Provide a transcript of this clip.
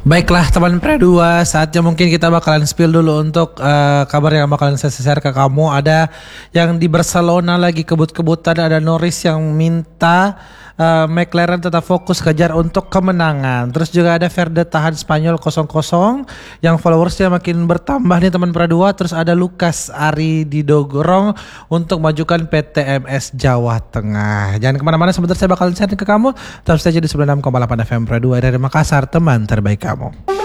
Baiklah teman Pre2, saatnya mungkin kita bakalan spill dulu untuk kabar yang bakalan saya share ke kamu. Ada yang di Barcelona lagi kebut-kebutan, ada Norris yang minta McLaren tetap fokus kejar untuk kemenangan. Terus juga ada Verde tahan Spanyol 0-0 yang followersnya makin bertambah nih teman Pre2. Terus ada Lucas Ari didorong untuk majukan PTMS Jawa Tengah. Jangan kemana-mana, sebentar saya bakalan share ke kamu. Tetap stay di 96,8 FM Pre2 dari Makassar, teman terbaik kamu.